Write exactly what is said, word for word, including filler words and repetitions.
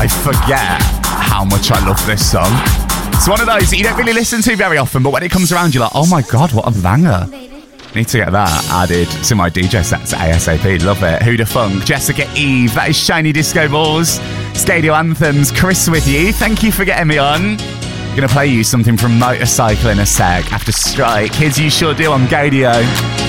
I forget how much I love this song. It's one of those that you don't really listen to very often, but when it comes around, you're like, oh my God, what a banger. Need to get that added to my D J sets ASAP. Love it. Huda Funk, Jessica Eve, that is Shiny Disco Balls, Stadio Anthems, Chris with you. Thank you for getting me on. Gonna play you something from Motorcycle in a sec after Strike. Here's You Sure Do on Gaydio.